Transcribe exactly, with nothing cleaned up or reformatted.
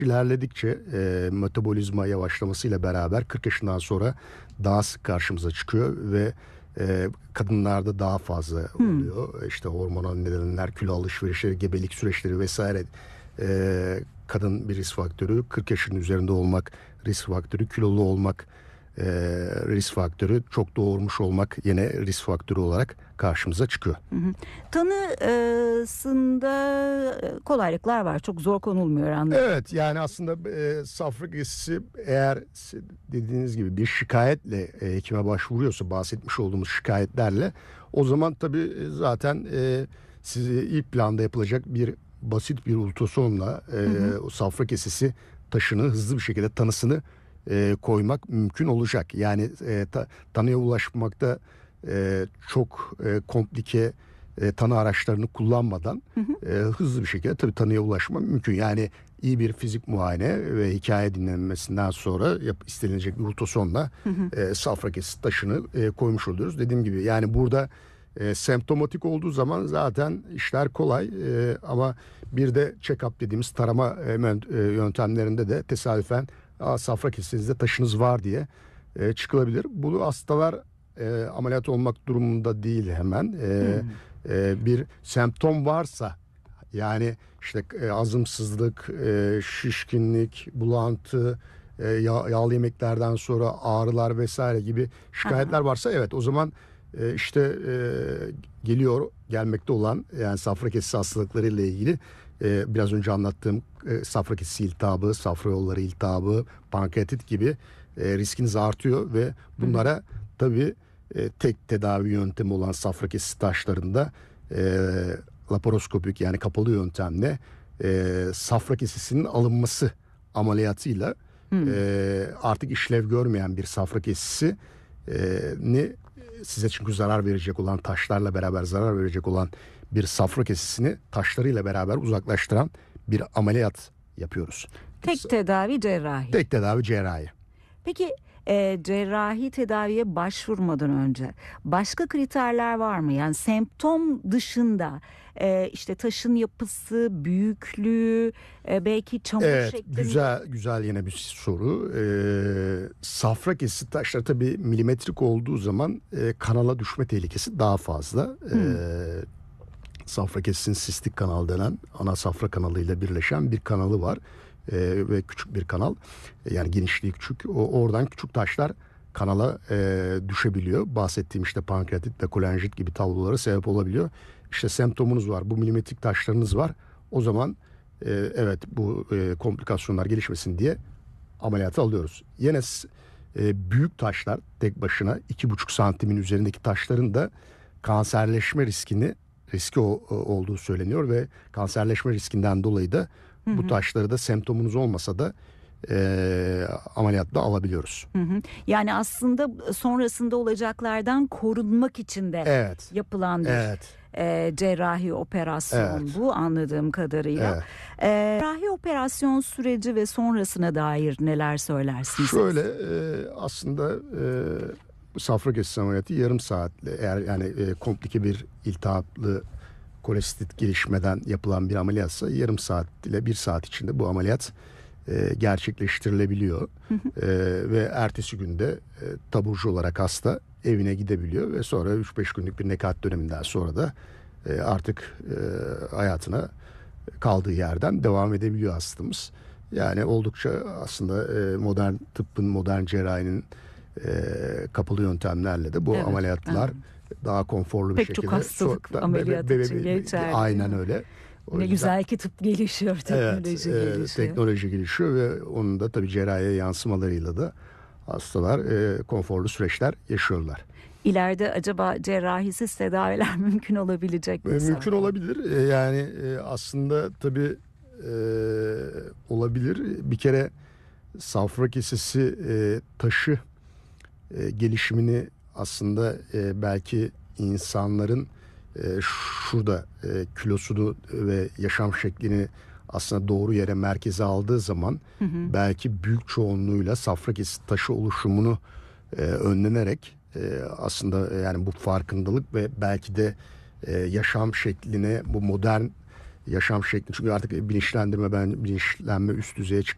ilerledikçe e, metabolizma yavaşlamasıyla beraber kırk yaşından sonra daha sık karşımıza çıkıyor ve e, kadınlarda daha fazla oluyor. İşte hormonal nedenler, kilo alışverişleri, gebelik süreçleri vesaire. E, kadın bir risk faktörü, kırk yaşının üzerinde olmak risk faktörü, kilolu olmak e, risk faktörü, çok doğurmuş olmak yine risk faktörü olarak karşımıza çıkıyor. Hı hı. Tanısında kolaylıklar var. Çok zor konulmuyor anladım. Evet, yani aslında e, safra kesesi eğer dediğiniz gibi bir şikayetle e, hekime başvuruyorsa, bahsetmiş olduğumuz şikayetlerle, o zaman tabii zaten e, sizi ilk planda yapılacak bir basit bir ultrasonla e, hı hı. o safra kesesi taşını hızlı bir şekilde tanısını e, koymak mümkün olacak. Yani e, ta, tanıya ulaşmakta e, çok e, komplike e, tanı araçlarını kullanmadan hı hı. E, hızlı bir şekilde tabii tanıya ulaşma mümkün. Yani iyi bir fizik muayene ve hikaye dinlenmesinden sonra yap, istenilecek bir ultrasonla hı hı. E, safra kesesi taşını e, koymuş oluyoruz. Dediğim gibi yani burada e, semptomatik olduğu zaman zaten işler kolay e, ama bir de check-up dediğimiz tarama e, yöntemlerinde de tesadüfen safra kesenizde taşınız var diye e, çıkılabilir. Bu hastalar e, ameliyat olmak durumunda değil hemen. E, hmm. e, bir semptom varsa, yani işte e, azımsızlık, e, şişkinlik, bulantı, e, yağ, yağlı yemeklerden sonra ağrılar vesaire gibi şikayetler Aha. varsa, evet, o zaman e, işte e, geliyor gelmekte olan yani safra kesesi hastalıkları ile ilgili e, biraz önce anlattığım e, safra kesesi iltihabı, safra yolları iltihabı, pankreatit gibi e, riskiniz artıyor ve bunlara Hı. tabii e, tek tedavi yöntemi olan safra kesesi taşlarında e, laparoskopik yani kapalı yöntemle e, safra kesesinin alınması ameliyatıyla e, artık işlev görmeyen bir safra kesesi e, ni size çünkü zarar verecek olan taşlarla beraber zarar verecek olan bir safra kesesini taşlarıyla beraber uzaklaştıran bir ameliyat yapıyoruz. Tek tedavi cerrahi. Tek tedavi cerrahi. Peki e, cerrahi tedaviye başvurmadan önce başka kriterler var mı? Yani semptom dışında e, işte taşın yapısı, büyüklüğü, e, belki çamur evet, şeklinde. Güzel güzel yine bir soru. Ee, safra kesesi taşları tabii milimetrik olduğu zaman e, kanala düşme tehlikesi daha fazla. Hmm. Ee, safra kesesinin sistik kanal denen ana safra kanalıyla birleşen bir kanalı var. Ee, ve küçük bir kanal, yani genişliği küçük, o, oradan küçük taşlar kanala e, düşebiliyor. Bahsettiğim işte pankreatit ve kolenjit gibi tablolara sebep olabiliyor. İşte semptomunuz var, bu milimetrik taşlarınız var, o zaman e, evet bu e, komplikasyonlar gelişmesin diye ameliyata alıyoruz. Yine e, büyük taşlar, tek başına iki buçuk santimin üzerindeki taşların da kanserleşme riskini riski o, o, olduğu söyleniyor ve kanserleşme riskinden dolayı da Hı hı. bu taşları da semptomunuz olmasa da e, ameliyatla alabiliyoruz. Hı hı. Yani aslında sonrasında olacaklardan korunmak için de evet. yapılan bir evet. e, cerrahi operasyon evet. bu anladığım kadarıyla. Evet. E, cerrahi operasyon süreci ve sonrasına dair neler söylersiniz? Şöyle e, aslında e, safra kesesi ameliyatı yarım saatle, eğer yani e, komplike bir iltihaplı kolestit gelişmeden yapılan bir ameliyatsa yarım saat ile bir saat içinde bu ameliyat e, gerçekleştirilebiliyor. Hı hı. E, ve ertesi günde e, taburcu olarak hasta evine gidebiliyor ve sonra üç beş günlük bir nekat döneminden sonra da e, artık e, hayatına kaldığı yerden devam edebiliyor hastamız. Yani oldukça aslında e, modern tıbbın, modern cerrahinin e, kapalı yöntemlerle de bu evet, ameliyatlar evet. daha konforlu Pek bir şekilde. Pek çok hastalık so- ameliyat be, be, için be, geçerli. Aynen öyle. O ne yüzden, güzel ki tıp gelişiyor, teknoloji evet, gelişiyor. E, teknoloji gelişiyor ve onun da tabii cerrahiye yansımalarıyla da hastalar e, konforlu süreçler yaşıyorlar. İleride acaba cerrahisiz tedaviler mümkün olabilecek mi? E, mümkün olabilir. E, yani e, aslında tabii e, olabilir. Bir kere safra kesesi e, taşı e, gelişimini aslında e, belki insanların e, şurada e, kilosunu ve yaşam şeklini aslında doğru yere, merkeze aldığı zaman hı hı. belki büyük çoğunluğuyla safra kesesi taşı oluşumunu e, önlenerek e, aslında yani bu farkındalık ve belki de e, yaşam şekline, bu modern yaşam şekli, çünkü artık bilinçlendirme, ben bilinçlenme üst düzeye çıktı.